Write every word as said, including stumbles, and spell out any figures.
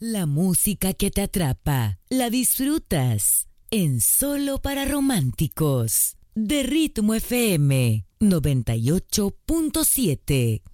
La música que te atrapa, la disfrutas en Solo para Románticos, de Ritmo F M noventa y ocho punto siete.